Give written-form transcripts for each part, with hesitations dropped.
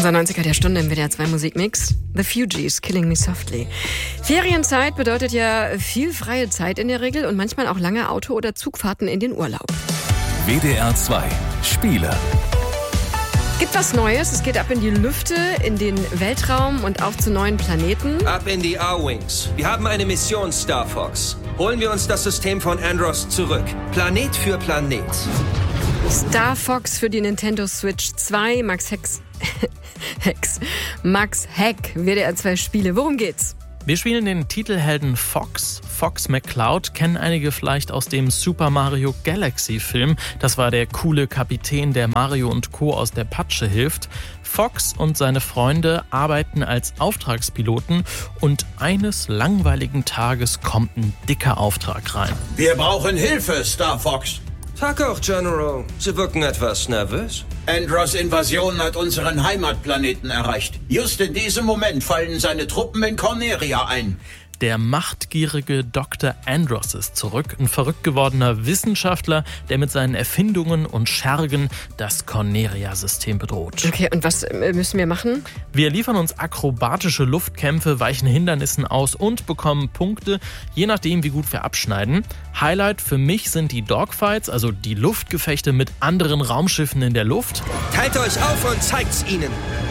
Unser 90er der Stunde im WDR 2 Musikmix. The Fugees, Killing Me Softly. Ferienzeit bedeutet ja viel freie Zeit in der Regel und manchmal auch lange Auto- oder Zugfahrten in den Urlaub. WDR 2 Spiele. Gibt was Neues, es geht ab in die Lüfte, in den Weltraum und auf zu neuen Planeten. Ab in die A-Wings. Wir haben eine Mission, Star Fox. Holen wir uns das System von Andros zurück. Planet für Planet. Star Fox für die Nintendo Switch 2, Max Heck, WDR 2 Spiele. Worum geht's? Wir spielen den Titelhelden Fox. Fox McCloud kennen einige vielleicht aus dem Super Mario Galaxy Film. Das war der coole Kapitän, der Mario und Co. aus der Patsche hilft. Fox und seine Freunde arbeiten als Auftragspiloten und eines langweiligen Tages kommt ein dicker Auftrag rein. Wir brauchen Hilfe, Star Fox. Tag auch, General. Sie wirken etwas nervös. Andros Invasion hat unseren Heimatplaneten erreicht. Just in diesem Moment fallen seine Truppen in Corneria ein. Der machtgierige Dr. Andros ist zurück, ein verrückt gewordener Wissenschaftler, der mit seinen Erfindungen und Schergen das Corneria-System bedroht. Okay, und was müssen wir machen? Wir liefern uns akrobatische Luftkämpfe, weichen Hindernissen aus und bekommen Punkte, je nachdem, wie gut wir abschneiden. Highlight für mich sind die Dogfights, also die Luftgefechte mit anderen Raumschiffen in der Luft. Teilt euch auf und zeigt's ihnen.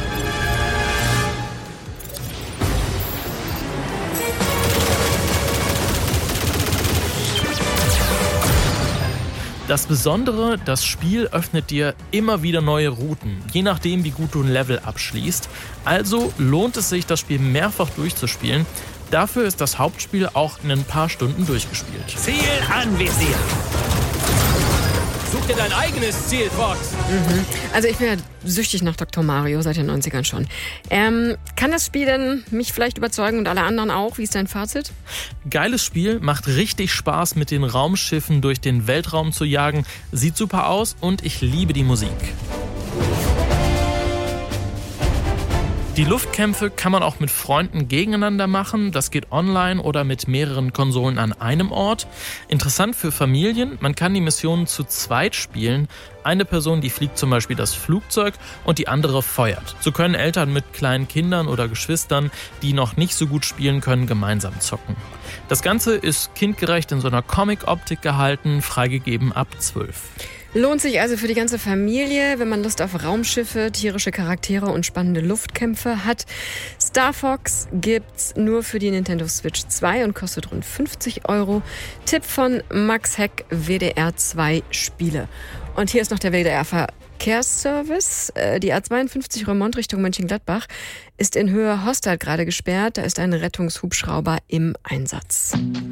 Das Besondere, das Spiel öffnet dir immer wieder neue Routen, je nachdem, wie gut du ein Level abschließt. Also lohnt es sich, das Spiel mehrfach durchzuspielen. Dafür ist das Hauptspiel auch in ein paar Stunden durchgespielt. Ziel anvisiert. Such dir dein eigenes Ziel, Fox. Also ich bin ja süchtig nach Dr. Mario, seit den 90ern schon. Kann das Spiel denn mich vielleicht überzeugen und alle anderen auch? Wie ist dein Fazit? Geiles Spiel, macht richtig Spaß, mit den Raumschiffen durch den Weltraum zu jagen. Sieht super aus und ich liebe die Musik. Die Luftkämpfe kann man auch mit Freunden gegeneinander machen. Das geht online oder mit mehreren Konsolen an einem Ort. Interessant für Familien, man kann die Missionen zu zweit spielen. Eine Person, die fliegt zum Beispiel das Flugzeug und die andere feuert. So können Eltern mit kleinen Kindern oder Geschwistern, die noch nicht so gut spielen können, gemeinsam zocken. Das Ganze ist kindgerecht in so einer Comic-Optik gehalten, freigegeben ab 12. Lohnt sich also für die ganze Familie, wenn man Lust auf Raumschiffe, tierische Charaktere und spannende Luftkämpfe hat. Star Fox gibt's nur für die Nintendo Switch 2 und kostet rund 50 €. Tipp von Max Heck, WDR 2 Spiele. Und hier ist noch der WDR Verkehrsservice. Die A52 Remont Richtung Mönchengladbach ist in Höhe Hostad gerade gesperrt. Da ist ein Rettungshubschrauber im Einsatz.